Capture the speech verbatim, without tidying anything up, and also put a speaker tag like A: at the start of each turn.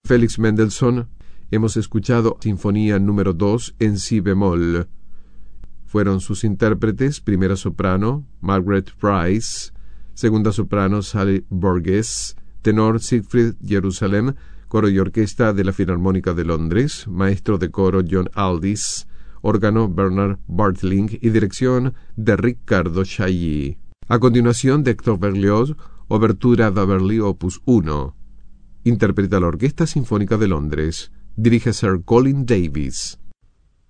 A: Félix Mendelssohn, hemos escuchado Sinfonía número dos en si bemol. Fueron sus intérpretes: primera soprano, Margaret Price; segunda soprano, Sally Burgess; tenor, Siegfried Jerusalem; coro y orquesta de la Filarmónica de Londres; maestro de coro, John Aldis; órgano, Bernard Bartling; y dirección de Riccardo Chailly. A continuación, de Hector Berlioz, Obertura da Verdi opus uno. Interpreta la Orquesta Sinfónica de Londres. Dirige Sir Colin Davis.